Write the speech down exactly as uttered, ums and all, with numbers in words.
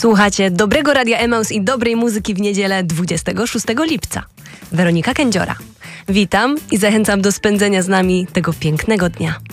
Słuchacie dobrego Radia Emaus i dobrej muzyki w niedzielę dwudziestego szóstego lipca. Weronika Kędziora. Witam i zachęcam do spędzenia z nami tego pięknego dnia.